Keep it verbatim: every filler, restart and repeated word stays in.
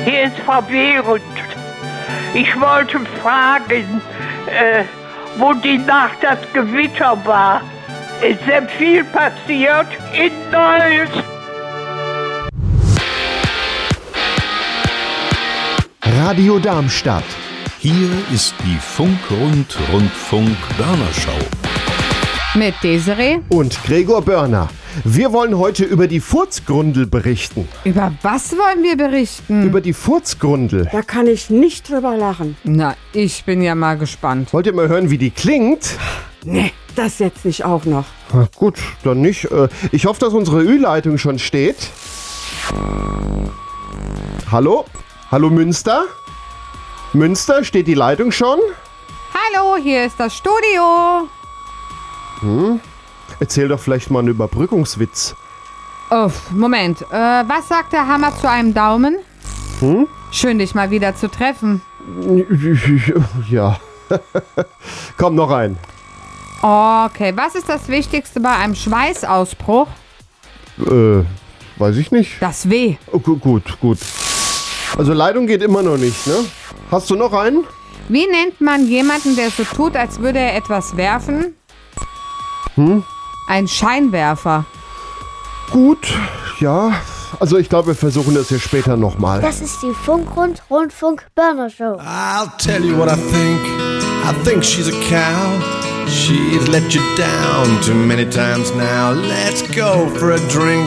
hier ist Frau Behrendt. Ich wollte fragen, äh, wo die Nacht das Gewitter war. Ist sehr viel passiert in Neuss. Radio Darmstadt. Hier ist die Funk-Rund-Rundfunk-Börner-Schau. Mit Desiree Und Gregor Börner. Wir wollen heute über die Furzgrundel berichten. Über was wollen wir berichten? Über die Furzgrundel. Da kann ich nicht drüber lachen. Na, ich bin ja mal gespannt. Wollt ihr mal hören, wie die klingt? Nee, das setze ich auch noch. Na gut, dann nicht. Äh, Ich hoffe, dass unsere Ü-Leitung schon steht. Hallo? Hallo Münster? Münster, steht die Leitung schon? Hallo, hier ist das Studio. Erzähl doch vielleicht mal einen Überbrückungswitz. Oh, Moment. Äh, was sagt der Hammer zu einem Daumen? Hm? Schön, dich mal wieder zu treffen. Ja. Komm, noch ein. Okay, was ist das Wichtigste bei einem Schweißausbruch? Äh, weiß ich nicht. Das Weh. Oh, gu- gut, gut. Also Leitung geht immer noch nicht, ne? Hast du noch einen? Wie nennt man jemanden, der so tut, als würde er etwas werfen? Hm? Ein Scheinwerfer. Gut, ja. Also ich glaube, wir versuchen das hier später nochmal. Das ist die Funk-Rund-Rundfunk-Börner-Show. I'll tell you what I think. I think she's a cow. She's let you down too many times now. Let's go for a drink.